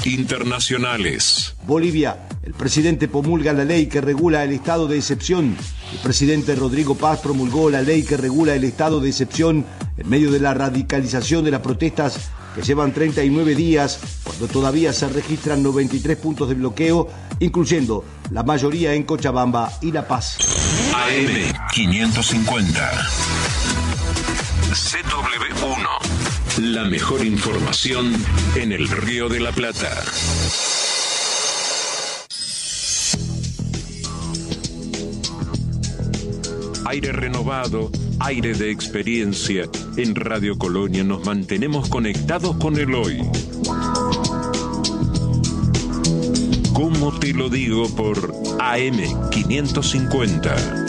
Internacionales. Bolivia. El presidente promulga la ley que regula el estado de excepción. El presidente Rodrigo Paz promulgó la ley que regula el estado de excepción en medio de la radicalización de las protestas que llevan 39 días, cuando todavía se registran 93 puntos de bloqueo, incluyendo la mayoría en Cochabamba y La Paz. AM 550. CW1. La mejor información en el Río de la Plata. Aire renovado, aire de experiencia. En Radio Colonia nos mantenemos conectados con el hoy. ¿Cómo te lo digo? Por AM 550.